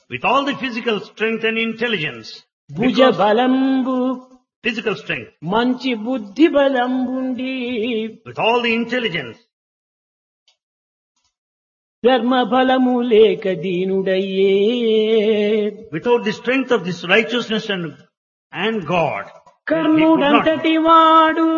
with all the physical strength and intelligence. భుజ Because బలంబు physical strength, మంచి బుద్ధి బలంబుండి with all the intelligence, ధర్మ బలము లేక దీనుడయ్యే without the strength of this righteousness and God, he could not. కర్ణుడంతటి వాడు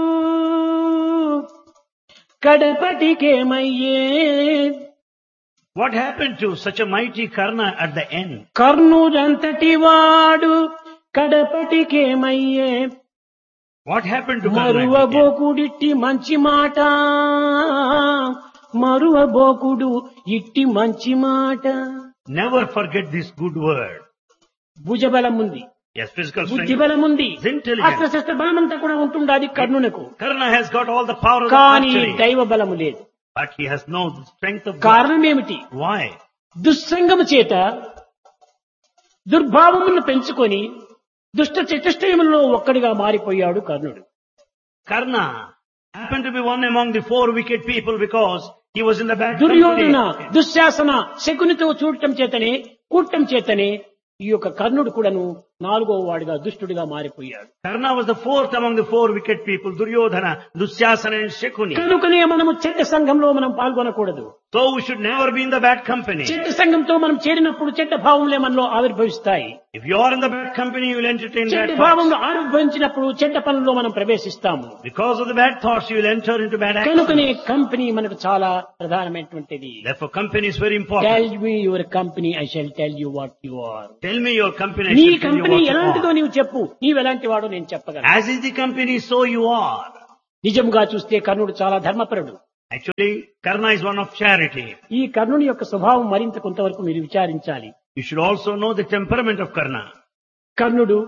కడపటికేమయ్యే What happened to such a mighty Karna at the end? కర్ణుడంతటి వాడు కడపటికేమయ్యే What happened to Karna at the end? మరువబోకుడిట్టి మంచి మాట మరువబోకుడు ఇట్టి మంచి మాట Never forget this good word. భుజబలం ఉంది, Yes, physical బుద్ధి strength. బలం ఉంది, His intelligence. అస్త్రశస్త్ర బలమంతా కూడా ఉంటుండాది కర్ణునకు. Karna has got all the power of the కానీ archery, దైవ బలము లేదు. but he has no strength of God. కారణం ఏమిటి? Why? దుస్సంగము చేత దుర్భావములను పెంచుకొని దుష్ట చతుష్టయములలో ఒక్కడిగా మారిపోయాడు కర్ణుడు. Karna happened to be one among the 4 wicked people because he was in the bad Duryodhana company. Dushasana శకునితో చూడటం చేతనే కూడటం చేతనే ఈ యొక్క కర్ణుడు కూడాను 4వ వాడిగా దుష్టుడిగా మారిపోయాడు. Karna was the 4th among the 4 wicked people, Duryodhana, Dusyasana and Shakuni. కనుకనే మనము చెడ్డ సంఘంలో మనం పాల్గొనకూడదు. So we should never be in the bad company. చెడ్డ సంఘంతో మనం చేరినప్పుడు చెడ్డ భావములే మనలో ఆవిర్భవిస్తాయి. If you are in the bad company, you will entertain bad చెడ్డ thoughts. భావంలో ఆవిర్భవించినప్పుడు చెడ్డ పనుల్లో మనం ప్రవేశిస్తాము. Because of the bad thoughts, you will enter into bad కనుకనే actions. కంపెనీ మనకు చాలా ప్రధానమైనటువంటిది. Therefore, company is very important. Tell me your company, I shall tell you what you are. Tell me your company, I నీ shall tell you company what you ఎలాంటిదో are. నీవు చెప్పు, నీవెలాంటి వాడో నేను చెప్పగలను. As is the company, so you are. నిజంగా చూస్తే కర్ణుడు చాలా ధర్మపరుడు. Actually, Karna is one of charity. ఈ కర్ణుని యొక్క స్వభావం మరింత కొంతవరకు మీరు విచారించాలి. You should also know the temperament of Karna. కర్ణుడు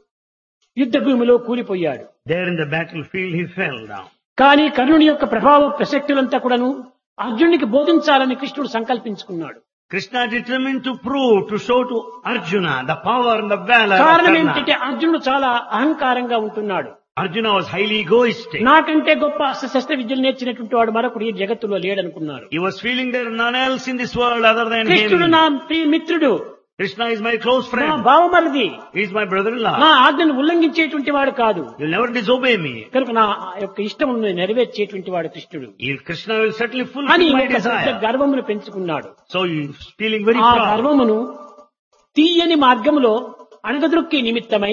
యుద్ధ భూమిలో కూలిపోయాడు. There in the battlefield, he fell down. కానీ కర్ణుని యొక్క ప్రభావ ప్రసక్తులంతా కూడాను అర్జునుడికి బోధించాలని కృష్ణుడు సంకల్పించుకున్నాడు. Krishna determined to prove, to show to Arjuna the power and the valor of కారణం Karna. ఏమిటంటే అర్జునుడు చాలా అహంకారంగా ఉంటున్నాడు. Arjuna was highly egoistic. నాకంటే గొప్ప శస్త్ర విద్యలు నేర్చినటువంటి వాడు మరొకడు ఈ జగత్తులో లేడనుకున్నాడు. He was feeling there is none else in this world other than కృష్ణుడు him. నా ప్రియ మిత్రుడు, Krishna is my close నా friend. భావమరిది, He is my brother-in-law. నా ఆజ్ఞను ఉల్లంఘించేటువంటి వాడు కాదు. He will never disobey me. కనుక నా యొక్క ఇష్టమును నెరవేర్చేటువంటి వాడు కృష్ణుడు Krishna will certainly అని fulfill my ఒక పెద్ద desire. గర్వమును పెంచుకున్నాడు. So he is feeling very ఆ proud. గర్వమును తీయని మార్గములో అణగదొక్కే నిమిత్తమై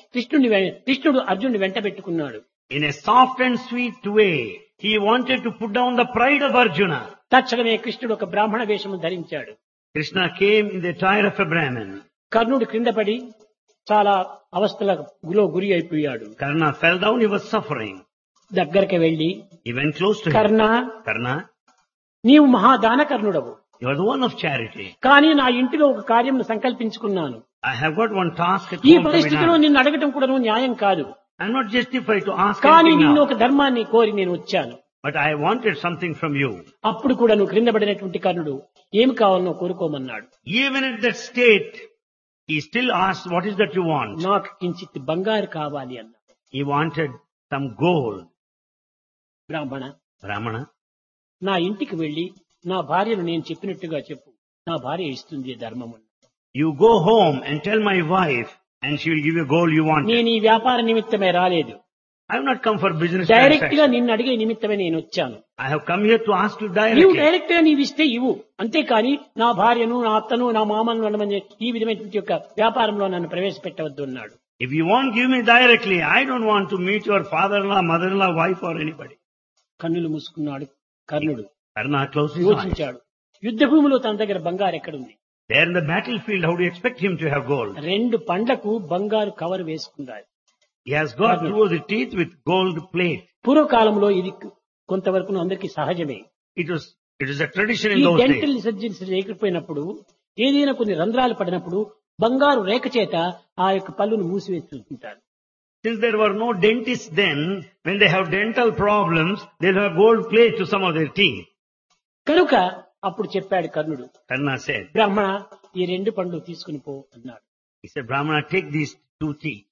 కృష్ణుడు అర్జునుడు వెంట పెట్టుకున్నాడు. In a soft and sweet way, he wanted to put down the pride of Arjuna. తక్షణమే కృష్ణుడు ఒక బ్రాహ్మణ వేషము ధరించాడు. Krishna came in the attire of a Brahmin. కర్ణుడు క్రింద పడి చాలా అవస్థలకు గురి అయిపోయాడు. Karna fell down, he was suffering. దగ్గరికి వెళ్లి, He went close to him. Karna, Karna, నీవు మహాదాన కర్ణుడవు, you are the one of charity. కానీ నా ఇంటిలో ఒక కార్యం సంకల్పించుకున్నాను. I have got one task at ఈ home to be పరిస్థితిలో done. నిన్ను అడగటం కూడా న్యాయం కాదు. I am not justified to ask కానీ anything నిన్ను now, ఒక ధర్మాన్ని కోరి నేను వచ్చాను. but I wanted something from you. అప్పుడు కూడా నువ్వు క్రింద పడినటువంటి కర్ణుడు ఏమి కావాలనో కోరుకోమన్నాడు. Even at that state, he still asked, what is that you want? నాకు కించిత్ బంగారు కావాలి అన్నాడు. He wanted some gold. బ్రాహ్మణ, Brahmana, నా ఇంటికి వెళ్లి నా భార్యను నేను చెప్పినట్టుగా చెప్పు, నా భార్య ఇస్తుంది ధర్మము. you go home and tell my wife and she will give you gold you want. నేను ఈ వ్యాపార నిమిత్తమే రాలేదు, I have not come for business direct గా transaction. నిన్ను అడిగే నిమిత్తమే నేను వచ్చాను. I have come here to ask you నీవు directly. డైరెక్ట్ గా నీవు ఇస్తే ఇవ్వు, అంతేకాని నా భార్యను, నా అత్తను, నా మామను అనమని ఈ విధమైనటువంటి యొక్క వ్యాపారంలో నన్ను ప్రవేశపెట్టవద్దు అన్నాడు. If you want, give me directly. I don't want to meet your father-in-law, mother-in-law, wife or anybody. కన్నులు మూసుకున్నాడు కర్ణుడు. Karna closed his eyes. యోచించాడు, యుద్ధ భూమిలో తన దగ్గర బంగారు ఎక్కడుంది? There in the battlefield, how do you expect him to have gold? 2 పండ్లకు బంగారు కవర్ వేసుకున్నాడు. He has got 2 of the teeth with gold plate. పూర్వకాలంలో ఇది కొంతవరకు అందరికీ సహజమే. It is a tradition ఈ in those dental days. Surgeries లేకపోయినప్పుడు ఏదైనా కొన్ని రంధ్రాలు పడినప్పుడు బంగారు రేఖ చేత ఆ యొక్క పళ్ళును మూసివేస్తుంటారు. Since there were no dentists then, when they have dental problems, they'll have gold plate to some of their teeth. కనుక అప్పుడు చెప్పాడు కర్ణుడు, Karna said, బ్రాహ్మణ, ఈ 2 పండ్లు తీసుకుని పో అన్నాడు. he said, Brahmana, take these 2 teeth.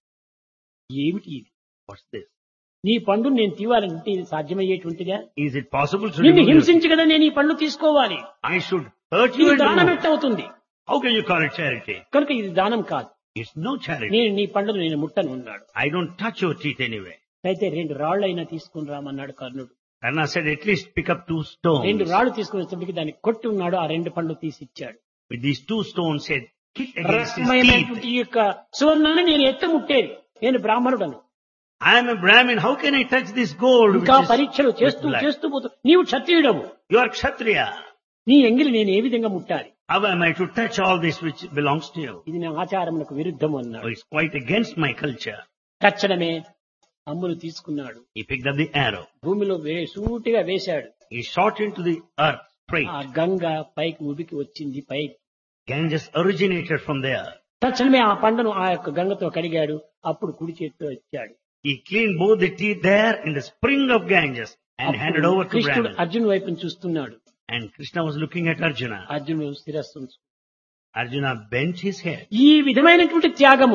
ఏమిటి ఇది? What's this? నీ పండు నేను తీవాలంటే ఇది సాధ్యమయ్యేటువంటిదా? Is it possible to నిన్ను remove your teeth? హింసించి కదా నేను ఈ పండ్లు తీసుకోవాలి. I should hurt you ఇది and దానం remove. ఎట్ట అవుతుంది? How can you call it charity? కనుక ఇది దానం కాదు. It's no charity. నేను నీ పండును నేను ముట్టను అన్నాడు. I don't touch your teeth anyway. అయితే 2 రాళ్లైనా తీసుకుని రామన్నాడు కర్ణుడు. Karna said, at least pick up 2 stones. 2 రాళ్లు తీసుకుని వచ్చేప్పటికి దాన్ని కొట్టి ఉన్నాడు. ఆ 2 పండ్లు తీసి ఇచ్చాడు. With these 2 stones, said, kick against his teeth. రత్నమైనటువంటి ఈ యొక్క సువర్ణాన్ని నేను ఎత్త ముట్టేది. నేను బ్రాహ్మణుడను. I am a Brahmin. How can I touch this gold? ఇంకా Which is పరీక్షలు చేస్తూ with blood? చేస్తూ పోతూ నీవు క్షత్రియుడవు. You are Kshatriya. నీ ఎంగిలి నేను ఏ విధంగా ముట్టాలి? How am I to touch all this which belongs to you? ఇది నా ఆచారములకు విరుద్ధం Oh, అన్నాడు. it's quite against my culture. తక్షణమే అమ్ములు తీసుకున్నాడు. He picked up the arrow. భూమిలో సూటిగా వేశాడు. He shot into the earth straight. ఆ గంగ పైకి ఉబికి వచ్చింది. పైకి Ganges originated from there. తక్షణమే ఆ పండును ఆ యొక్క గంగతో కడిగాడు. అప్పుడు కుడి చేతితో ఇచ్చాడు. He cleaned both the teeth there in the spring of Ganges and handed over to కృష్ణుడు Brahman. అర్జున్ వైపును చూస్తున్నాడు. And Krishna was looking at Arjuna. అర్జునుడు శిరస్సు Arjuna bent his head. ఈ విధమైనటువంటి త్యాగము,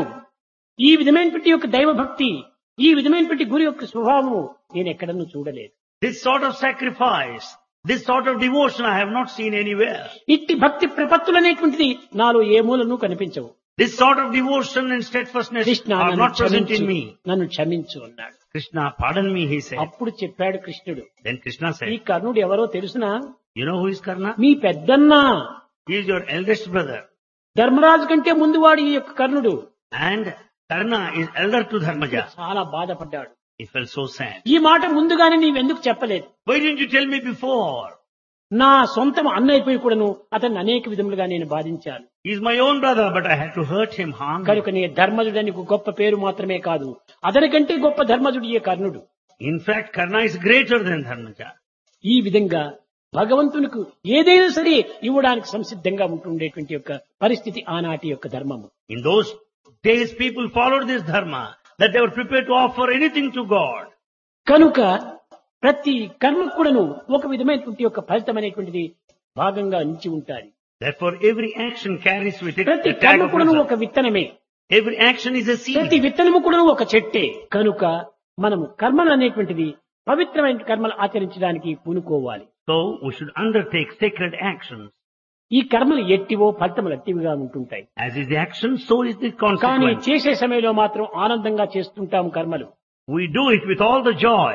ఈ విధమైనటువంటి యొక్క దైవ భక్తి, ఈ విధమైనటువంటి గురి యొక్క స్వభావము నేను ఎక్కడనూ చూడలేదు. This sort of sacrifice, this sort of devotion I have not seen anywhere. ఇట్టి భక్తి ప్రపత్తులు అనేటువంటిది నాలో ఏ మూలను కనిపించవు. This sort of devotion and steadfastness Krishna are నన్ను not present in క్షమించు, me. నన్ను క్షమించు అన్నాడు. Krishna, pardon me, he said. అప్పుడు చెప్పాడు కృష్ణుడు, Then Krishna ఈ said, కర్ణుడు ఎవరో తెలుసునా? you know who is Karna? Me పెద్దన్నా. He is your eldest brother. Dharmaraju కంటే ముందు వాడు ఈ యొక్క కర్ణుడు. And Karna is elder to Dharmaja. చాలా బాధపడ్డాడు. He felt so sad. ఈ మాట ముందుగానే నీవెందుకు చెప్పలేదు? Why didn't you tell me before? నా సొంతం అన్నైపోయి కూడాను అతన్ని అనేక విధములుగా నేను బాధించాను. He is my own brother, but I had to hurt him, harm him. కనుక నీ ధర్మజుడు నీకు గొప్ప పేరు మాత్రమే కాదు, అతనికంటే గొప్ప ధర్మజుడు ఈ కర్ణుడు. In fact, Karna is greater than Dharmaja. ఈ విధంగా భగవంతునికి ఏదైనా సరే ఇవ్వడానికి సంసిద్ధంగా ఉంటుండేటువంటి యొక్క పరిస్థితి ఆనాటి యొక్క ధర్మము. In those days, people followed this dharma, that they were prepared to offer anything to God. కనుక ప్రతి కర్మ కూడాను ఒక విధమైనటువంటి యొక్క ఫలితం అనేటువంటిది భాగంగా నిలిచి ఉంటాయి. Therefore, every action carries with it ప్రతి a tag కర్మ of కూడాను result. ఒక విత్తనమే. Every action is a ప్రతి seed. విత్తనము కూడాను ఒక చెట్టే. కనుక మనము కర్మలు అనేటువంటిది పవిత్రమైన కర్మలు ఆచరించడానికి పూనుకోవాలి. So, we should undertake sacred actions. ఈ కర్మలు ఎట్టివో ఫలితములు అట్టివిగా ఉంటుంటాయి. As is the action, so is the కానీ consequence. చేసే సమయంలో మాత్రం ఆనందంగా చేస్తుంటాము కర్మలు. We do it with all the joy.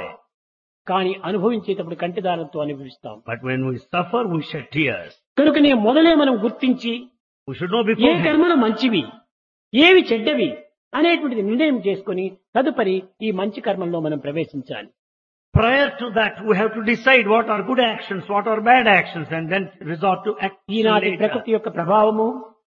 కానీ అనుభవించేటప్పుడు కంటిదారంతో అనుభవిస్తాం. But when we suffer, we shed tears. కనుకనే మొదలే మనం గుర్తించి We should know A beforehand. కర్మలు మంచివి, ఏవి చెడ్డవి అనేటువంటిది నిర్ణయం చేసుకుని తదుపరి ఈ మంచి కర్మల్లో మనం ప్రవేశించాలి. Prior to that, we have to decide what are good actions, what are bad actions, and then resort to action ఈనాటి later. ప్రకృతి యొక్క ప్రభావము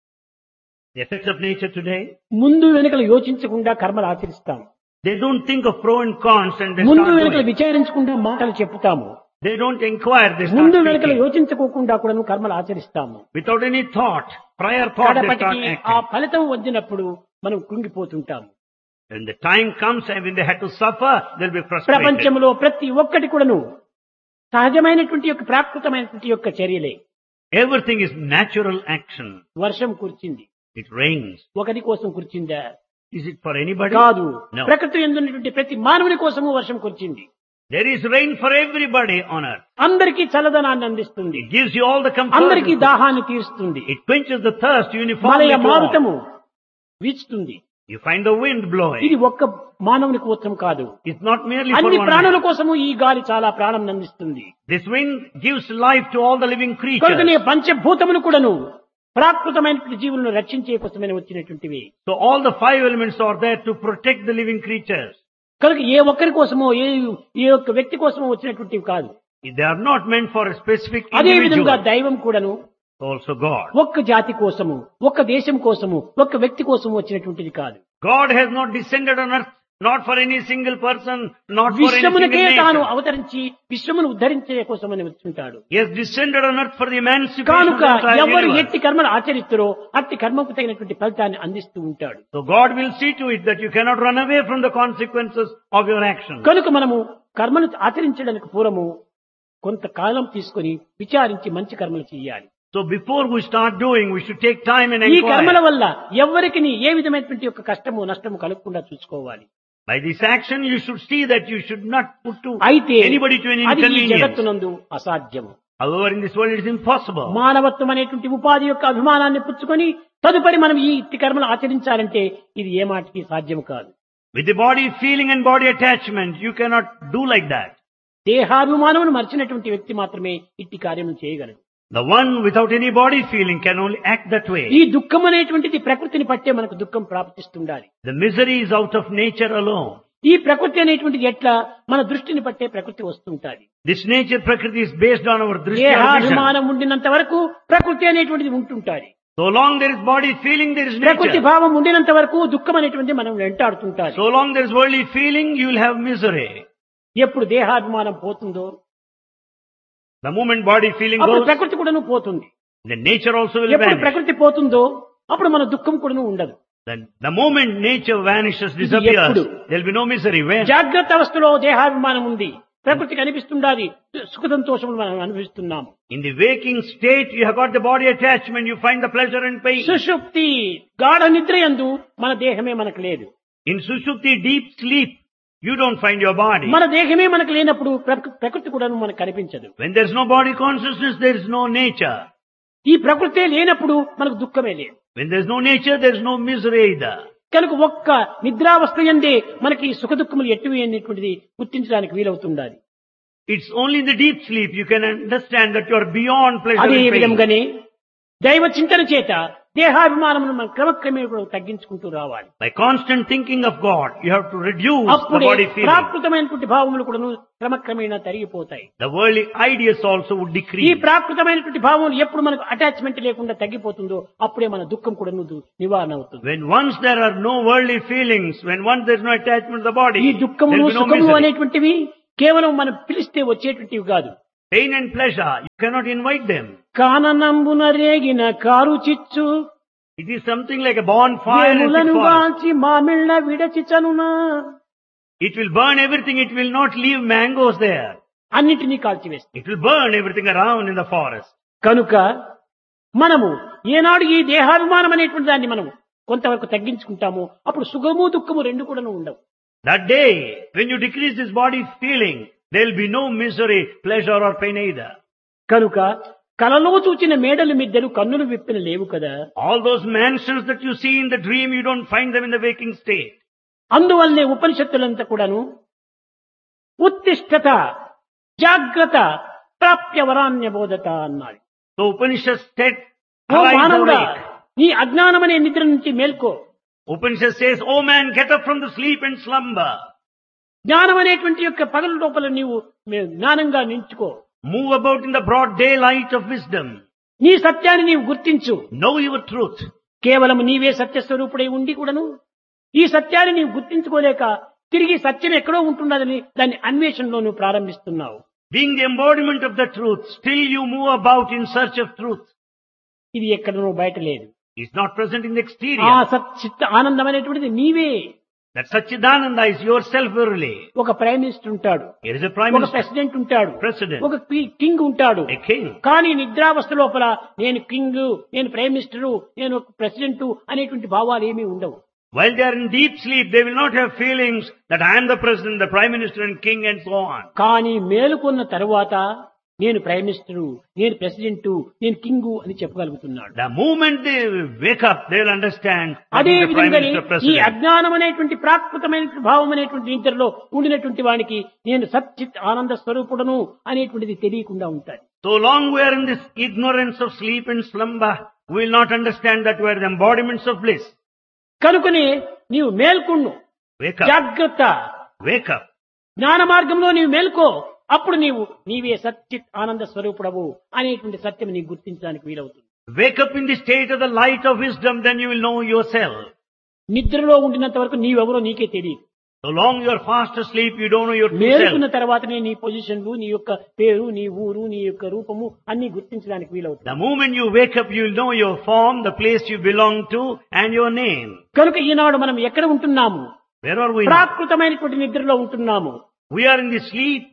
The effects of nature today, ముందు వెనుకలు యోచించకుండా కర్మలు ఆచరిస్తాం. they don't think of pro and cons and they ముందు start వెనుకలు doing. విచారించకుండా మాటలు చెప్తాము. They don't inquire, they start ముందు వెనుకలు speaking. యోచించుకోకుండా కూడా కర్మలు ఆచరిస్తాము. Without any thought, prior thought, they start కడపటికి ఆ acting. ఫలితం వచ్చినప్పుడు మనం కృంగిపోతుంటాము. When the time comes and when they had to suffer, they'll be frustrated. ప్రపంచంలో ప్రతి ఒక్కటి కూడాను సహజమైనటువంటి యొక్క ప్రాకృతమైనటువంటి యొక్క చర్యలే. Everything is natural action. వర్షం కురిచింది, It rains. ఒకరి కోసం కురిచిందా? Is it for anybody? కాదు. No. ప్రకృతి యందున్నటువంటి ప్రతి మానవుని కోసము వర్షం కురిచింది. There is rain for everybody on earth. అందరికీ చల్లదనాన్ని అందిస్తుంది, It gives you all the comfort. అందరికీ దాహాన్ని తీరుస్తుంది. It quenches the thirst uniformly. మలయ to all. మారుతము వీచుతుంది. You find the wind blowing. ఇది ఒక్క మానవుని కోసం కాదు, It's not merely for అన్ని one ప్రాణుల man. కోసము ఈ గాలి చాలా ప్రాణం అందిస్తుంది. This wind gives life to all the living కనుకనే creatures. పంచభూతములు కూడాను ప్రాకృతమైనటువంటి జీవులను రక్షించే కోసమని వచ్చినటువంటివి. So all the 5 elements are there to protect the living creatures. కనుక ఏ ఒక్కరి కోసమో ఏ ఒక్క వ్యక్తి కోసమో వచ్చినటువంటివి కాదు. They are not meant for a specific అదే విధంగా individual. దైవం కూడాను Also God. ఒక్క జాతి కోసము, ఒక్క దేశం కోసము, ఒక్క వ్యక్తి కోసము వచ్చినటువంటిది కాదు. God has not descended on earth, not for any single person, not for any single విశ్వమునకే తాను nation. అవతరించి విశ్వమును ఉద్ధరించే కోసమని వచ్చుంటాడు. He has descended on earth for the emancipation of కనుక the entire ఎవరు universe. ఎట్టి కర్మలు ఆచరిస్తారో అట్టి కర్మకు తగినటువంటి ఫలితాన్ని అందిస్తూ ఉంటాడు. So God will see to it that you cannot run away from the consequences of your actions. కనుక మనము కర్మను ఆచరించడానికి పూర్వము కొంతకాలం తీసుకొని విచారించి మంచి కర్మలు చేయాలి. So before we start doing, we should take time and ఈ కర్మల inquire. వల్ల ఎవరికి ఏ విధమైనటువంటి యొక్క కష్టము నష్టము కలగకుండా చూసుకోవాలి. By this action, you should see that you should not put to అయితే anybody to any అది ఈ inconvenience. జగత్తునందు అసాధ్యము. However, in this world it is impossible. మానవత్వం అనేటువంటి ఉపాధి యొక్క అభిమానాన్ని పుచ్చుకొని తదుపరి మనం ఈ ఇట్టి కర్మలు ఆచరించాలంటే ఇది ఏ మాటకి సాధ్యం కాదు. With the body feeling and body attachment, you cannot do like that. దేహాభిమానమును మర్చినటువంటి వ్యక్తి మాత్రమే ఇట్టి కార్యములు చేయగలడు. The one without any body feeling can only act that way. ఈ దుఃఖం అనేటువంటిది ప్రకృతిని పట్టే మనకు దుఃఖం ప్రాప్తిస్తుండాలి. The misery is out of nature alone. ఈ ప్రకృతి అనేటువంటిది ఎట్లా మన దృష్టిని పట్టే ప్రకృతి వస్తుంటాది. This nature Prakriti is based on our drishti or vision. దేహాభిమానం ఉండినంత వరకు ప్రకృతి అనేటువంటిది ఉంటుంటాది. So long there is body feeling, there is ప్రకృతి nature. భావం ఉండినంత వరకు దుఃఖం అనేటువంటిది మనం వెంటాడుతుంటాది. So long there is worldly feeling, you will have misery. ఎప్పుడు దేహాభిమానం పోతుందో The moment body feeling అప్పుడు goes, ప్రకృతి కూడాను పోతుంది. the nature also will ఎప్పుడు vanish. ప్రకృతి పోతుందో అప్పుడు మన దుఃఖం కూడాను ఉండదు. Then the moment nature vanishes, disappears, ఎప్పుడు? there will be no misery. When? జాగ్రత్త అవస్థలో దేహాభిమానం ఉంది, ప్రకృతి కనిపిస్తుండాలి, సుఖ సంతోషములు మనం అనుభవిస్తున్నాము. In the waking state, you have got the body attachment, you find the pleasure and pain. సుషుప్తి గాఢ నిద్ర యందు మన దేహమే మనకు లేదు. In Sushupti, deep sleep, you don't find your body. మన దేహమే మనకు లేనప్పుడు ప్రకృతి కూడా మనకు కనిపించదు. When there is no body consciousness, there is no nature. ఈ ప్రకృతే లేనప్పుడు మనకు దుఃఖమే లేదు. When there is no nature, there is no misery either. కనుక ఒక్క నిద్రావస్థ యందే మనకి సుఖ దుఃఖములు ఎట్టువి అనేటువంటిది గుర్తించడానికి వీలవుతుండాలి. It's only in the deep sleep you can understand that you are beyond pleasure అదే and pain. విధంగానే దైవ చింతన చేత దేహాభిమానమును మనం క్రమక్రమేణా కూడా తగ్గించుకుంటూ రావాలి. By constant thinking of God, you have to reduce the అప్పుడే body feeling. ప్రాకృతమైనటువంటి భావములు కూడా క్రమక్రమేణా తరిగిపోతాయి. The worldly ideas also would ఈ decrease. ప్రాకృతమైనటువంటి భావములు ఎప్పుడు మనకు అటాచ్మెంట్ లేకుండా తగ్గిపోతుందో అప్పుడే మన దుఃఖం కూడా నివారణ అవుతుంది. When once there are no worldly feelings, when once there is no attachment to the body, ఈ there will దుఃఖములు be no సుఖములు misery. అనేటువంటివి కేవలం మనం పిలిస్తే వచ్చేటువంటివి కాదు. Pain and pleasure, you cannot invite them. కాననంబున రేగిన కారు చిచ్చు It is something like a bonfire in a thick వేములను forest. వాల్చి మామిళ్ళ విడచిచనునా It will burn everything, it will not leave mangoes there. అన్నిటినీ కాల్చివేస్తుంది. It will burn everything around in the forest. కనుక మనము ఏనాడు ఈ దేహాభిమానం అనేటువంటి దాన్ని మనం కొంతవరకు తగ్గించుకుంటామో అప్పుడు సుఖము దుఃఖము రెండు కూడా ఉండవు. That day, when you decrease this body feeling, there will be no misery, pleasure or pain either. కనుక కలలో చూచిన మేడలు మిద్దెలు కన్నులు విప్పిన లేవు కదా. All those mansions that you see in the dream, you don't find them in the waking state. అందువల్లనే ఉపనిషత్తులంతా కూడాను ఉత్తిష్ఠత జాగ్రత్త ప్రాప్య వరాన్య బోధత అన్నాడు. So Upanishad said, ఓ "Arise, మానవుడా, awake." నీ అజ్ఞానమనే నిద్ర నుంచి మేల్కో. Upanishad says, "O man, get up from the sleep and slumber. జ్ఞానం అనేటువంటి యొక్క పగల లోపల నీవు జ్ఞానంగా నించుకో. Move about in the broad daylight of wisdom. నీ సత్యాన్ని నీవు గుర్తించు. Know your truth." కేవలం నీవే సత్యస్వరూపుడై ఉండి కూడాను ఈ సత్యాన్ని నీవు గుర్తించుకోలేక తిరిగి సత్యం ఎక్కడో ఉంటున్నదని దాన్ని అన్వేషణలో నువ్వు ప్రారంభిస్తున్నావు. Being the embodiment of the truth, still you move about in search of truth. ఇది ఎక్కడనో బయట లేదు. It's not present in the ఆ exterior. సచ్చిత్త ఆనందం అనేటువంటిది నీవే. That Satchidananda is yourself verily. ఒక ప్రైమ్ మినిస్టర్ ఉంటాడు, Here is a prime ఒక minister, ప్రెసిడెంట్ ఉంటాడు, president, ఒక కింగ్ ఉంటాడు. a king. కానీ నిద్రావస్థ లోపల నేను కింగ్, నేను ప్రైమ్ మినిస్టరు, నేను ప్రెసిడెంట్ అనేటువంటి భావాలు ఏమీ ఉండవు. While they are in deep sleep, they will not have feelings that I am the president, the prime minister and king and so on. కానీ మేలుకున్న తరువాత నేను ప్రైమ్ మినిస్టరు, నేను ప్రెసిడెంట్, నేను కింగు అని చెప్పగలుగుతున్నాడు. The moment they wake up, they will understand అదే the prime విధంగానే minister, ఈ president. అజ్ఞానం అనేటువంటి ప్రాకృతమైన భావం అనేటువంటి నిద్రలో ఉండినటువంటి వానికి నేను సచ్చిత్ ఆనంద స్వరూపుడను అనేటువంటిది తెలియకుండా ఉంటాడు. So long we are in this ignorance of sleep and slumber, we will not understand that we are the embodiments of bliss. కనుకనే నీవు మేల్కొన్ను, Wake up, జాగ్రత్త, wake up. జ్ఞాన మార్గంలో నీవు మేల్కో. అప్పుడు నీవే సచ్చిత్ ఆనంద స్వరూపుడవు అనేటువంటి సత్యం నీకు గుర్తించడానికి వీలవుతుంది. Wake up in the state of the light of wisdom, then you will know yourself. నిద్రలో ఉండినంత వరకు నీవెవరో నీకే తెలియదు. So long you are fast asleep, you don't know your true మేలుకున్న self. తర్వాతనే నీ పొజిషన్లు, నీ యొక్క పేరు, నీ ఊరు, నీ యొక్క రూపము అన్ని గుర్తించడానికి వీలవుతుంది. The moment you wake up, you will know your form, the place you belong to, and your name. కనుక ఈనాడు మనం ఎక్కడ ఉంటున్నాము? Where are we now? ప్రాకృతమైనటువంటి నిద్రలో ఉంటున్నాము. We are in the sleep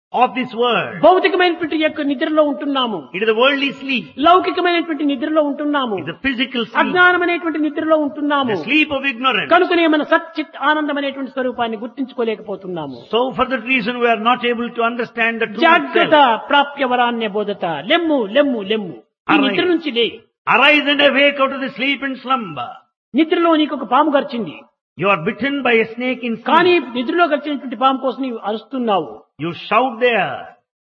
of this world. భౌతికమైనటువంటి యొక్క నిద్రలో ఉంటున్నాము. It is the worldly sleep. లౌకికమైనటువంటి నిద్రలో ఉంటున్నాము. It is the physical sleep. అజ్ఞానమైనటువంటి నిద్రలో ఉంటున్నాము. The sleep of ignorance. కనుకనే మన సచ్చిత్ ఆనందమైనటువంటి స్వరూపాన్ని గుర్తించుకోలేకపోతున్నాము. So for that reason we are not able to understand the truth జాగ్రత్త itself. ప్రాప్య వరాన్య బోధత. లెమ్ము లెమ్ము లెమ్ము. ఈ Arise. నిద్ర నుంచి లే. Arise and awake out of the sleep and slumber. నిద్రలో నీకు ఒక పాము గర్చింది. You are bitten by a snake in కానీ sleep. నిద్రలో గర్చినటువంటి పాము కోసం నీవు అరుస్తున్నావు. You shout there.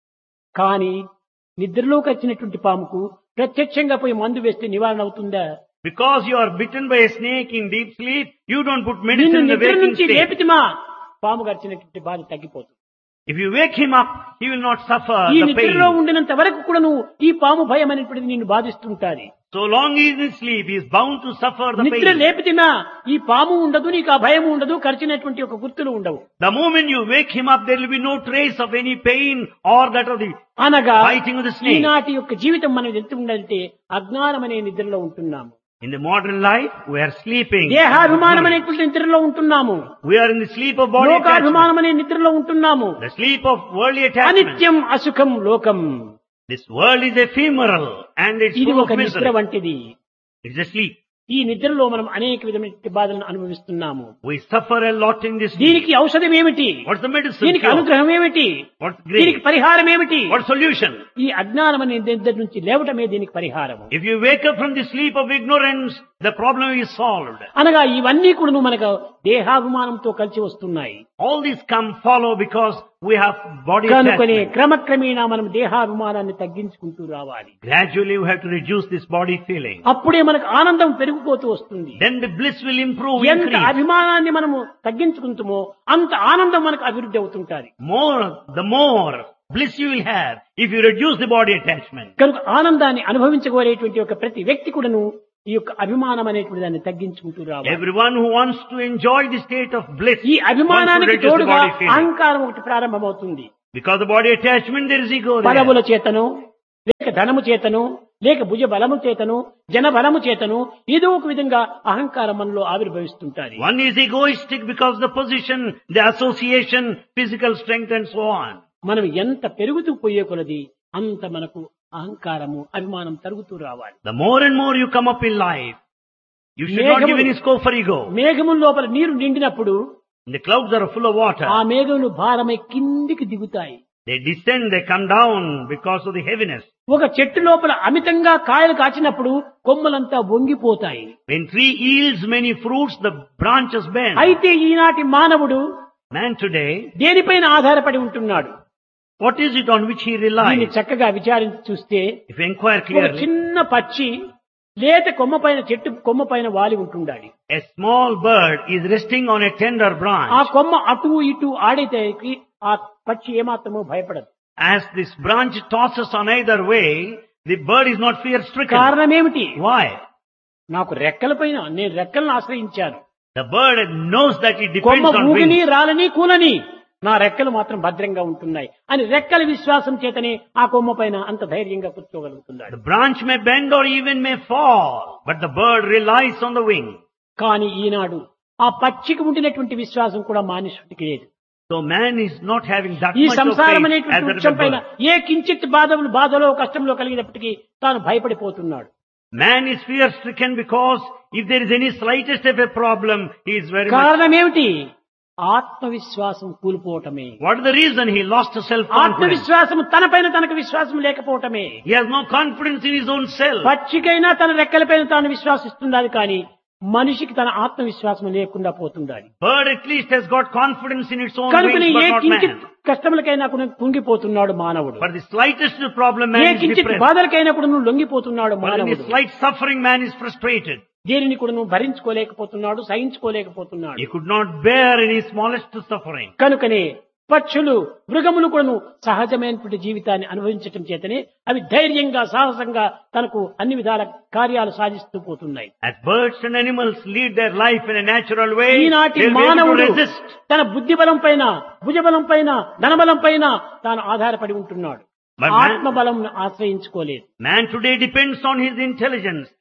కానీ నిద్రలోకి వచ్చినటువంటి పాముకు ప్రత్యక్షంగా పోయి మందు వేస్తే నివారణ అవుతుందా? Because you are bitten by a snake in deep sleep, you don't put నిన్ను medicine in the నిద్ర waking నుంచి state. లేపితిమా పాము గర్చినటువంటి బాధ తగ్గిపోతుంది. If you wake him up, he will not suffer ఈ the నిద్రలో pain. ఉండినంత వరకు కూడా నువ్వు ఈ పాము భయం అనేటువంటిది నిన్ను బాధిస్తుంటాది. So long he is in sleep, he is bound to suffer the నిద్ర pain. లేపితిమా ఈ పాము ఉండదు, నీకు ఆ భయం ఉండదు, కరిచినటువంటి ఒక గుర్తులు ఉండవు. The moment you wake him up, there will be no trace of any pain or that of the అనగా biting of the snake. ఈనాటి యొక్క జీవితం మనం ఎంత ఉండాలంటే అజ్ఞానం అనే నిద్రలో ఉంటున్నాము. In the modern life, we are sleeping. దేహాభిమానం అనేటువంటి నిద్రలో ఉంటున్నాము. We are in the sleep of body attachment. లోకాభిమానం అనే నిద్రలో ఉంటున్నాము. The sleep of worldly attachment. అనిత్యం అసుఖం లోకం. This world is ephemeral and it's ఇది full ఒక of నిద్ర misery. వంటిది. It's a sleep. ఈ నిద్రలో మనం అనేక విధమైన బాధలను అనుభవిస్తున్నాము. We suffer a lot in this sleep. దీనికి ఔషధం ఏమిటి? What's the medicine? దీనికి cure? అనుగ్రహం ఏమిటి? What's దీనికి grace? పరిహారం ఏమిటి? What solution? ఈ అజ్ఞానం అనే నిద్ర నుంచి లేవటమే దీనికి పరిహారం. If you wake up from the sleep of ignorance, the problem is solved. అనగా ఇవన్నీ కూడా మనకు దేహాభిమానంతో కలిసి వస్తున్నాయి. All these follow because we have body కనుకనే attachment. క్రమక్రమేణా మనం దేహాభిమానాన్ని తగ్గించుకుంటూ రావాలి. Gradually we have to reduce this body feeling. అప్పుడే మనకు ఆనందం పెరిగిపోతూ వస్తుంది. Then the bliss will improve, ఎంత increase. అభిమానాన్ని మనము తగ్గించుకుంటామో అంత ఆనందం మనకు అభివృద్ధి అవుతుంటాది. The more bliss you will have if you reduce the body attachment. కనుక ఆనందాన్ని అనుభవించుకోలేటువంటి ఒక ప్రతి వ్యక్తి కూడాను ఈ యొక్క అభిమానం అనేటువంటి దాన్ని తగ్గించుకుంటూ రావాలి. Everyone who wants to enjoy the state of bliss ఈ wants to అభిమానానికి reduce the తోడుగా body feeling. అహంకారం ఒకటి ప్రారంభమవుతుంది. Because the body attachment, there is ego there. పదవుల చేతను లేక ధనము చేతను లేక భుజ బలము చేతను జన బలము చేతను ఏదో ఒక విధంగా అహంకారం మనలో ఆవిర్భవిస్తుంటారు. One is egoistic because the position, the association, physical strength and so on. మనం ఎంత పెరుగుతూ పోయే కొలది అంత మనకు అహంకారము అభిమానం తరుగుతూ రావాలి. The more and more you come up in life, you should not give any scope for ego. మేఘముల లోపల నీరు నిండినప్పుడు The clouds are full of water. ఆ మేఘములు భారమై కిందికి దిగుతాయి. They descend, they come down because of the heaviness. ఒక చెట్టు లోపల అమితంగా కాయలు కాచినప్పుడు కొమ్మలంతా వంగిపోతాయి. When tree yields many fruits, the branches bend. అయితే ఈనాటి మానవుడు Man today, దేనిపైన ఆధారపడి ఉంటున్నాడు? what is it on which he దీన్ని relies? చక్కగా విచారించి చూస్తే If you inquire ఒక clearly, చిన్న పక్షి లేత కొమ్మ పైన చెట్టు కొమ్మ పైన వాలి ఉంటుండాలి. a small bird is resting on a tender ఆ branch. కొమ్మ అటు ఇటు ఆడేసరికి ఆ పక్షి ఏమాత్రమో భయపడదు. As this branch tosses on either way, the bird is not fear stricken. కారణం ఏమిటి? Why? నాకు రెక్కల పైన నేను రెక్కలను ఆశ్రయించాను. The bird knows that it comma depends on ఊగిని wind. రాలని కూలని నా రెక్కలు మాత్రం భద్రంగా ఉంటున్నాయి అని రెక్కల విశ్వాసం చేతనే ఆ కొమ్మ పైన అంత ధైర్యంగా కూర్చోగలుగుతున్నాడు. The branch may bend or even may fall, but the bird relies on the wing. కానీ ఈనాడు ఆ పక్షికి ఉండినటువంటి విశ్వాసం కూడా మానుషుడికి లేదు. So man is not having that ఈ much of సంసారం faith అనేటువంటి as the వృక్షం పైన bird. ఏ కించిత్ బాధలో కష్టంలో కలిగినప్పటికీ తాను భయపడిపోతున్నాడు. Man is fear stricken because if there is any slightest of a problem, he is very much. కారణం ఏమిటి? ఆత్మవిశ్వాసం కూలిపోవటమే. What is the reason? He lost self-confidence. ఆత్మవిశ్వాసం తనపైన తనకు విశ్వాసం లేకపోవటమే. He has no confidence in his own self. పక్షికైనా తన రెక్కలపైన తాను విశ్వాసిస్తుండాలి కానీ మనిషికి తన ఆత్మవిశ్వాసం లేకుండా పోతుండాలి. Bird at least has got confidence in its own కనుకనే wings, ఏ but not కించిత్ man. కష్టములకైనా కూడా కుంగిపోతున్నాడు మానవుడు. For the slightest problem, A man is కించిత్ depressed. బాధలకైనా కూడా లొంగిపోతున్నాడు For any మానవుడు. slight suffering, man is frustrated. దేనిని కూడా భరించుకోలేకపోతున్నాడు, సహించుకోలేకపోతున్నాడు. He could not bear any smallest suffering. కనుకనే పక్షులు మృగములు కూడాను సహజమైనటువంటి జీవితాన్ని అనుభవించటం చేతనే అవి ధైర్యంగా సాహసంగా తనకు అన్ని విధాల కార్యాలు సాధిస్తూ పోతున్నాయి. As birds and animals lead their life in a natural way, ఈనాటి they will be able to మానవుడు resist. తన బుద్ధి బలం పైన భుజబలం పైన ధనబలం పైన తాను ఆధారపడి ఉంటున్నాడు. But man- Atmabalam ఆశ్రయించుకోలేదు. Man today depends on his intelligence.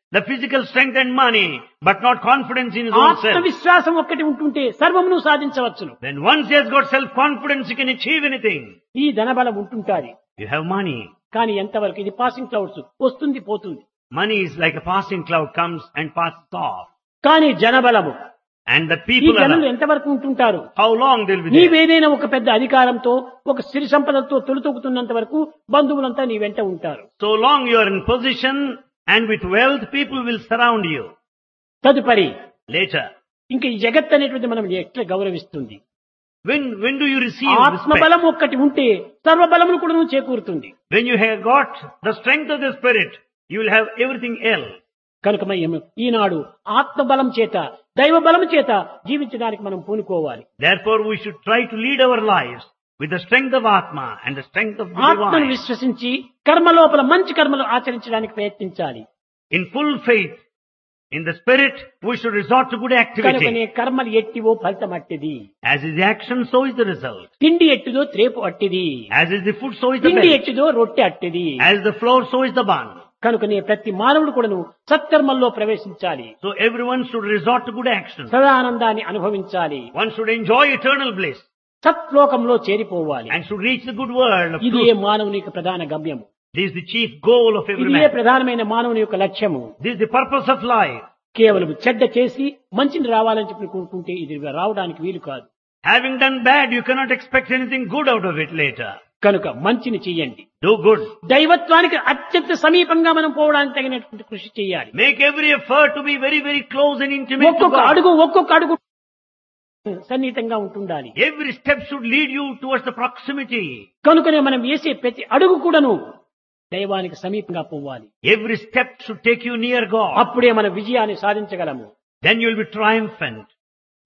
the physical strength and money, but not confidence in his own self. ఆత్మవిశ్వాసం ఒక్కటి ఉంటుంటే సర్వమును సాధించవచ్చును. When once he has got self-confidence, he can achieve anything. ఈ ధనబలం ఉంటుంటాది. You have money. కానీ ఎంతవరకు ఇది passing clouds వస్తుంది పోతుంది. Money is like a passing cloud, comes and passes off. కానీ జనబలము And the ఈ people జనులు are, ఎంతవరకు ఉంటుంటారు? how long they'll be there? నీవేదైనా ఒక పెద్ద అధికారంతో ఒక సిరి సంపదలతో తొలుతొక్కుతున్నంత వరకు బంధువులంతా నీ వెంట ఉంటారు. So long you are in position and with wealth, people will surround you. తదుపరి Later, ఇంక ఈ జగత్ అనేటువంటి మనం ఎట్లా గౌరవిస్తుంది? when do you receive respect? ఆత్మబలం ఒక్కటి ఉంటే సర్వబలమును కూడా నువ్వు చేకూరుతుంది. When you have got the strength of the spirit, you will have everything else. కనుక ఈనాడు ఆత్మబలం చేత దైవ బలం చేత జీవించడానికి మనం పూనుకోవాలి. Therefore, we should try to lead our lives with the strength of Atma and the strength of the ఆత్మను divine. విశ్వసించి కర్మ లోపల మంచి కర్మలు ఆచరించడానికి ప్రయత్నించాలి. In full faith in the spirit, we should resort to good కనుకనే activity. కర్మలు ఎట్టివో ఫలితం అట్టిది. As is the action, so is the result. తిండి ఎట్టిదో త్రేపు అట్టిది. As is the food, so is the తిండి belly. ఎట్టిదో రొట్టె అట్టిది. As the flour, so is the bun. కనుకనే ప్రతి మానవుడు కూడాను సత్కర్మల్లో ప్రవేశించాలి. So everyone should resort to good action. సదానందాన్ని అనుభవించాలి. One should enjoy eternal bliss సత్లోకంలో చేరిపోవాలి. and should reach the good world of ఇది truth. మానవుని యొక్క ప్రధాన గమ్యము. This is the chief goal of every ఇది man. ప్రధానమైన మానవుని యొక్క లక్ష్యము. This is the purpose of life. కేవలం చెడ్డ చేసి మంచిని రావాలని చెప్పి కోరుకుంటే ఇది రావడానికి వీలు కాదు. Having done bad, you cannot expect anything good out of it later. కనుక మంచిని చెయ్యండి. Do good. దైవత్వానికి అత్యంత సమీపంగా మనం పోవడానికి తగినటువంటి కృషి చేయాలి. Make every effort to be very, very close and intimate to ఒక్కొక్క God. అడుగు సన్నిహితంగా ఉంటుండాలి. Every step should lead you towards the proximity. కనుకనే మనం వేసే ప్రతి అడుగు కూడాను దైవానికి సమీపంగా పోవాలి. Every step should take you near God. అప్పుడే మన విజయాన్ని సాధించగలము. Then you will be triumphant.